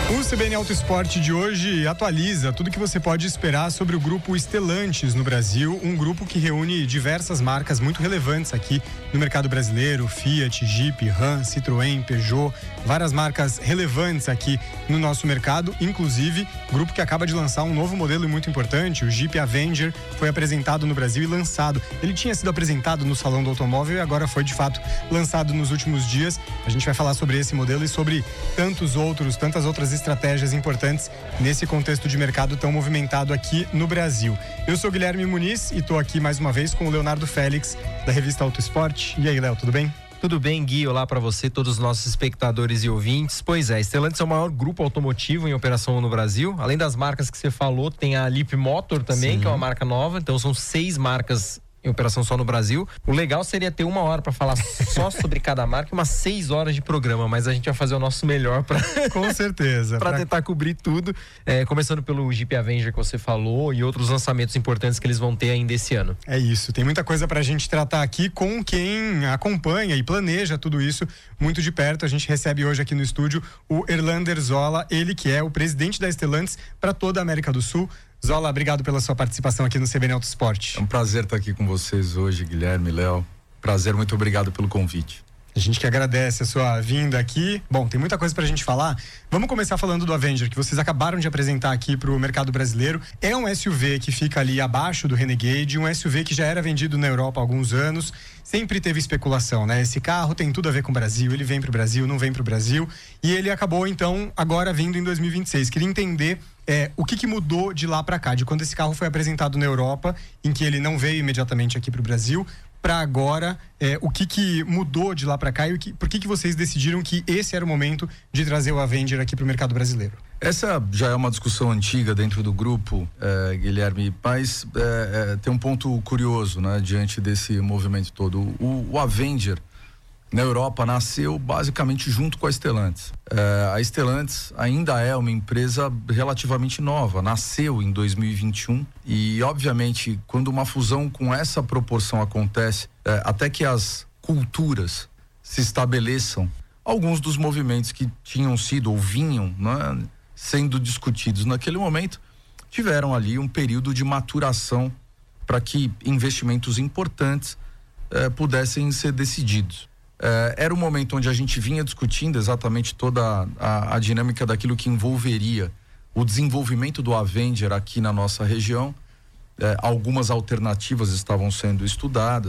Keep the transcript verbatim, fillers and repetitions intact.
O C B N Auto Esporte de hoje atualiza tudo que você pode esperar sobre o grupo Stellantis no Brasil, um grupo que reúne diversas marcas muito relevantes aqui no mercado brasileiro, Fiat, Jeep, Ram, Citroën, Peugeot, várias marcas relevantes aqui no nosso mercado, inclusive grupo que acaba de lançar um novo modelo muito importante, o Jeep Avenger, foi apresentado no Brasil e lançado. Ele tinha sido apresentado no Salão do Automóvel e agora foi de fato lançado nos últimos dias. A gente vai falar sobre esse modelo e sobre tantos outros, tantas outras estratégias importantes nesse contexto de mercado tão movimentado aqui no Brasil. Eu sou Guilherme Muniz e estou aqui mais uma vez com o Leonardo Félix, da revista Auto Esporte. E aí, Léo, tudo bem? Tudo bem, Gui? Olá para você, todos os nossos espectadores e ouvintes. Pois é, Stellantis é o maior grupo automotivo em operação no Brasil. Além das marcas que você falou, tem a Leap Motor também, Sim. que é uma marca nova. Então são seis marcas em operação só no Brasil. O legal seria ter uma hora para falar só sobre cada marca, umas seis horas de programa, mas a gente vai fazer o nosso melhor para com certeza para pra... tentar cobrir tudo, é, começando pelo Jeep Avenger que você falou e outros lançamentos importantes que eles vão ter ainda esse ano. É isso, tem muita coisa pra gente tratar aqui com quem acompanha e planeja tudo isso muito de perto. A gente recebe hoje aqui no estúdio o Erlander Zola, ele que é o presidente da Stellantis para toda a América do Sul. Zola, obrigado pela sua participação aqui no C B N Auto Esporte. É um prazer estar aqui com vocês hoje, Guilherme, Léo. Prazer, muito obrigado pelo convite. A gente que agradece a sua vinda aqui. Bom, tem muita coisa pra gente falar. Vamos começar falando do Avenger, que vocês acabaram de apresentar aqui pro mercado brasileiro. É um S U V que fica ali abaixo do Renegade, um S U V que já era vendido na Europa há alguns anos. Sempre teve especulação, né? Esse carro tem tudo a ver com o Brasil, ele vem pro Brasil, não vem pro Brasil. E ele acabou, então, agora vindo em dois mil e vinte e seis. Queria entender é, o que, que mudou de lá pra cá, de quando esse carro foi apresentado na Europa, em que ele não veio imediatamente aqui pro Brasil, para agora, é, o que que mudou de lá para cá e o que, por que que vocês decidiram que esse era o momento de trazer o Avenger aqui para o mercado brasileiro? Essa já é uma discussão antiga dentro do grupo, é, Guilherme, mas é, é, tem um ponto curioso, né, diante desse movimento todo. O, o Avenger na Europa nasceu basicamente junto com a Stellantis. É, a Stellantis ainda é uma empresa relativamente nova, nasceu em dois mil e vinte e um e, obviamente, quando uma fusão com essa proporção acontece, é, até que as culturas se estabeleçam, alguns dos movimentos que tinham sido ou vinham, né, sendo discutidos naquele momento, tiveram ali um período de maturação para que investimentos importantes é, pudessem ser decididos. É, era um momento onde a gente vinha discutindo exatamente toda a, a dinâmica daquilo que envolveria o desenvolvimento do Avenger aqui na nossa região. É, algumas alternativas estavam sendo estudadas,